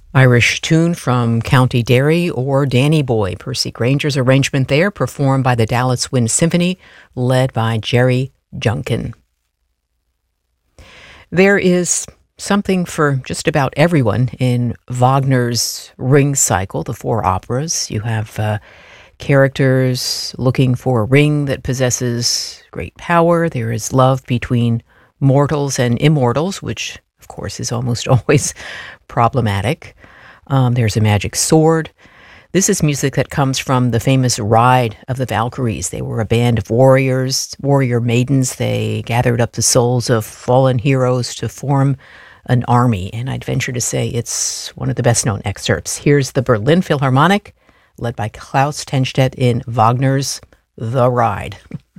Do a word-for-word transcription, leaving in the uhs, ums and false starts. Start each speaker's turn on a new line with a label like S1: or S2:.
S1: Irish tune from County Derry or Danny Boy. Percy Granger's arrangement there, performed by the Dallas Wind Symphony, led by Jerry Junkin. There is something for just about everyone in Wagner's Ring cycle, the four operas. You have uh, characters looking for a ring that possesses great power. There is love between mortals and immortals, which, of course, is almost always problematic. Um, there's a magic sword. This is music that comes from the famous Ride of the Valkyries. They were a band of warriors, warrior maidens. They gathered up the souls of fallen heroes to form an army, and I'd venture to say it's one of the best-known excerpts. Here's the Berlin Philharmonic, led by Klaus Tennstedt in Wagner's The Ride.